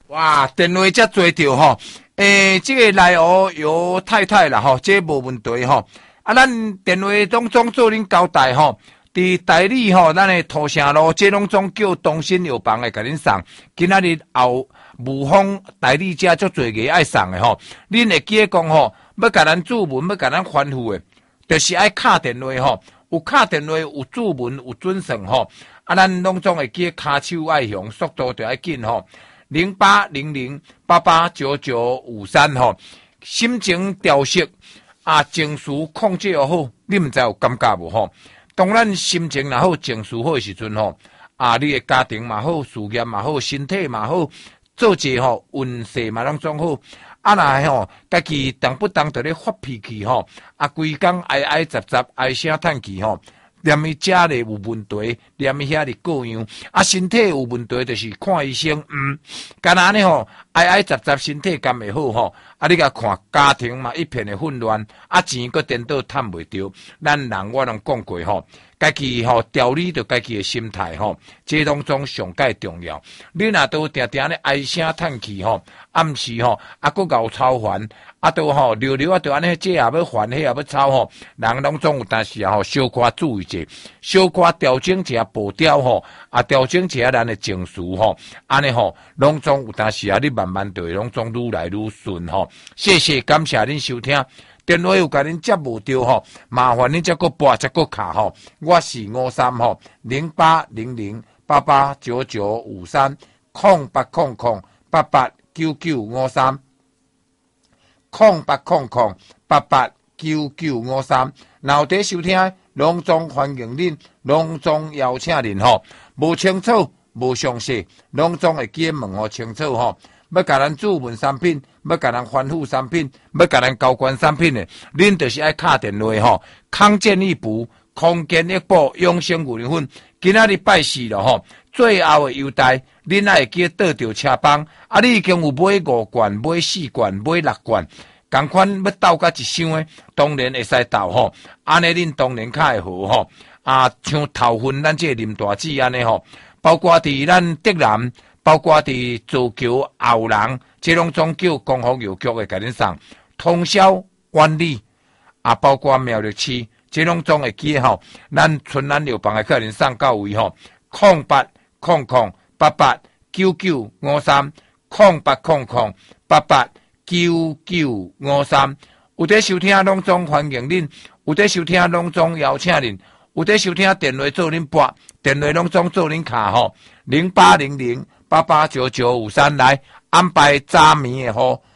哇，电话遮多着吼，这个内湖由太太啦吼，这无问题吼。啊，咱电话当中做恁交代吼，伫台里吼，咱的土城路这拢总叫东新药房的甲恁送。今仔日后武丰台里遮足侪个爱送的吼，恁会记得讲吼，要甲咱注文，要甲咱吩咐的，就是爱敲电话吼。有敲电话，有注文，有准算吼。啊，咱拢总会记骹手爱响，速度就爱紧吼。0800889953吼，心情调息啊，情绪控制又好，你毋知有感觉无吼？当咱心情若好，情绪好的时阵吼，啊，你的家庭嘛好，事业嘛好，身体嘛好，做者吼运势嘛拢总好。啊，若吼家己动不动就咧发脾气吼，啊，规工哀哀杂杂，唉声叹气吼。连伊家里有问题，连伊遐里各样，啊，身体有问题，就是看医生，干那呢吼，哀哀杂杂，身体敢会好吼，啊，你甲看家庭嘛一片的混乱，啊，钱搁颠倒趁袂着，咱人我拢讲过吼，家己吼调理着家己的心态吼，这当中上介重要。你若都定定咧唉声叹气吼，暗时吼，啊，搁熬操烦。啊，都吼溜溜啊，都安尼，这也要烦，迄也要吵吼。人拢总有，但是啊吼，小可注意者，小可调整一下步调吼，啊，调整一下咱的情绪吼，安尼吼，拢总有，但是啊，你慢慢就会拢总愈来愈顺吼。谢谢，感谢恁收听。电话有甲恁接无着吼，麻烦恁再搁拨再搁卡吼。我是53吼08008899530800889953。0800889953，然伫收听，隆重欢迎恁，隆重邀请恁吼。无清楚、无详细，隆重会记问吼清楚吼。要甲咱注文产品，要甲咱吩咐产品，要甲咱交关产品的，恁就是爱敲电话吼。康健一补、康健一补、养生牛奶粉，今仔日拜四了吼。最后的优待，恁爱会记倒着车帮，啊，你已经有买5罐、买4罐、买6罐，同款要倒甲一箱的，当然会使倒吼。安尼恁当然较会好吼。啊，像头份咱这林大姊安尼吼，包括伫咱德南，包括伫自求后人，这拢总叫光复药局的甲恁送，通宵管理啊，包括苗栗市，这拢总会记吼。咱春兰药房的甲恁送到位吼，0800889953，0800889953，有伫收听拢总欢迎恁，有伫收听拢总邀请恁，有伫收听电话做恁拨，电话拢总做恁卡吼，0800889953来安排早眠的吼。